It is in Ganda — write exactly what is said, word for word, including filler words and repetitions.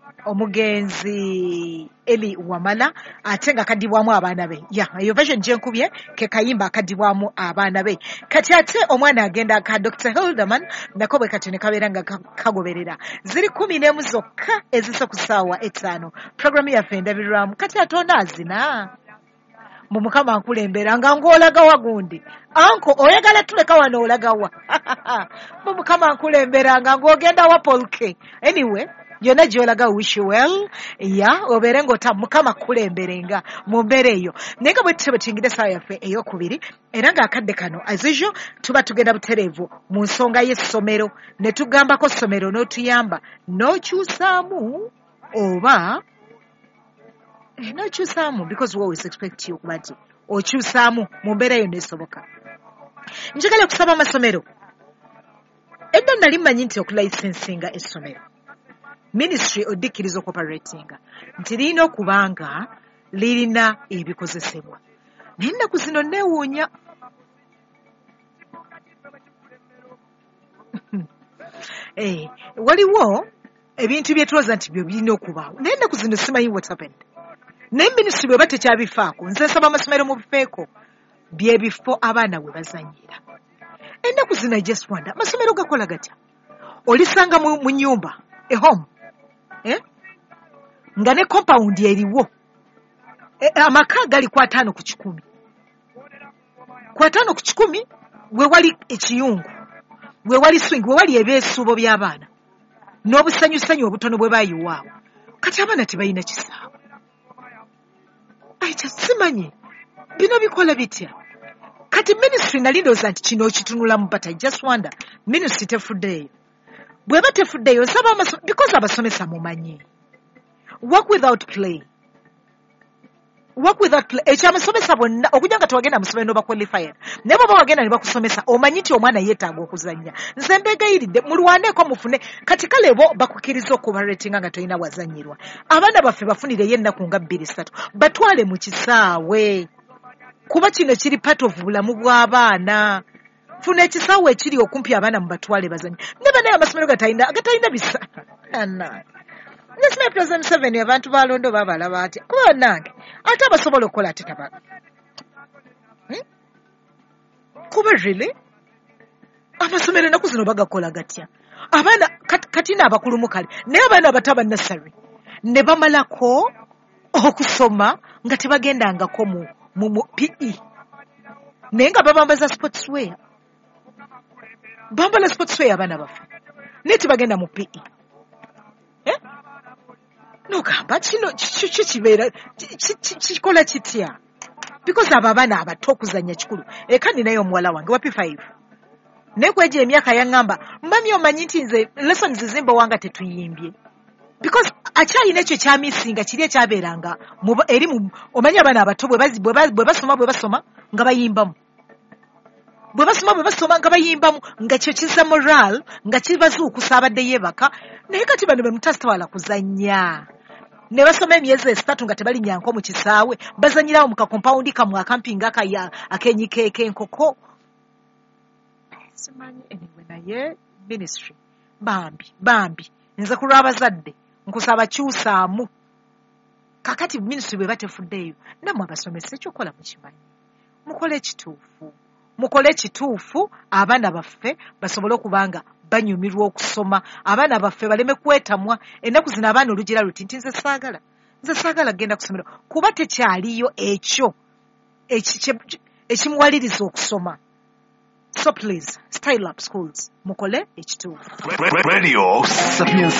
omugenzi Eli Wamala ate nga kadibwamu abaana be ya eyo version gyenkubye ke kayimba akadibwamu abaana be kati ate omwana agenda ka Doctor Hilderman nako bwe kati ne kabeera nga kagoberera ziri kumi n'emu zokka ezisa ku ssaawa etaano programu yaffe endabirwamu kati ate onaazina mu Mukama ankulembera nga ng'olaga wagundi anko oyagala tuleka wano olaga wa mu Mukama ankulembera nga ng'ogenda wa polke anyway yona gyolaga wish you well ya obeere ng'ota Mukama akulemberenga mu mbeera eyo naye nga bwe tutyo bwe tuyingidde essaawa yaffe ey'okubiri era ng'akadde kano as usual tuba tugenda butereevu mu nsonga y'essomero ne tugambako ssomero n'otuyamba n'okyusaamu oba n'okyusaamu because we always expect you okuba nti okyusaamu mu mbeera yonna esoboka njagala kusaba amasomero edda nali mmanyi nti okulayisensinga essomero ministry oddikkiriza okoperatinga nti lirina okuba nga lirina ebikozesebwa naye ennaku zino neewuunya eh, waliwo ebintu bye tulowooza nti byo birina okubaawo naye ennaku zino simanyi what happened naye minisitule bweba tekyabifaako nze nsaba amasomero mu bifeeko byebifo abaana we bazanyira ennaku zino I just wonder amasomero gakola gatya olisanga mu, mu nyumba e home eh? nga ne compound eriwo e, amaka gali ku ataano ku kikumi ku ataano ku kikumi we wali ekiyungu we wali swing we wali ebeesuubo by'abaana n'obusanyusanyu obutono bwe bayiwaawo kati abaana tebalina kisaawe aita simanyi bino bikola bitya kati ministry nali ndowooza nti kino okitunulamu but I just wonder ministry tefuddeeyo bweba tefuddeeyo nsaba amasomero because abasomesa mumanyi work without play work without play ekyamusomesa bonna okujja nga tewagenda musomero noba qualified naye bw'oba wagenda ne bakusomesa omanyi nti omwana yeetaaga okuzannya nze mbeegayiridde mulwaneeko mufune kati kale bo bakukkiriza okubaratinga nga tolina wazanyirwa abaana baffe bafunireyo ennaku nga bbiri ssatu batwale mu kisaawe kuba kino kiri part of bulamu bw'abaana funa ekisaawe ekiri okumpi abaana mu batwale bazanyi ne banaye amasomero gatalina gatalina bisa ana Nesime President Museveni abantu balondo babalaba ati kuba nange ate abasobola okukola ate taba hmm? kuba really amasomero ennaku zino bagakola gatya abaana kat, katina abakulumu kale naye abaana abato aba nursery ne bamalako okusoma nga tebagendangako mu, mu, mu P E naye nga babambaza sportswear bambala sportswear abaana bafe naye tebagenda mu P E eh? Nogamba kino kiki kibeera kikola kitya because abo abaana abato okuzannya kikulu eka ninayo omuwala wange wa P five naye kwegyo emyaka yaŋŋamba mbamye omanyi nti nze lessons zimba wanga tetuyimbye because akyalina ekyo kyamisinga kiri ekyabeeranga eri omanyi abaana abato bwe basoma bwe basoma nga bayimbamu bwe basoma bwe basoma nga bayimbamu nga kyo kiza moral nga kibazuukusa abadde yeebaka naye kati bano be mutasitawala kuzannya ne basoma emyezi esatu nga tebalinyanko mu kisaawe bazanyirawo mu kakompawundi kamwe akampinga akenyikeeko enkoko simanyi anyway naye ministry bambi bambi nze ku lw'abazadde nkusaba kyusaamu kakati ministry bwe batefuddeeyo nammwe abasomesa ekyokola mukimanyi mukole ekituufu mukole ekituufu abaana baffe basobole okuba nga banyumirwa okusoma abaana baffe baleme kwetamwa ennaku zino abaana olugira luti nti nze saagala nze saagala genda kusomera kuba tekyaliyo ekyo ekimuwaliriza okusoma so please style up schools mukole ekituufu. Radio Sapiens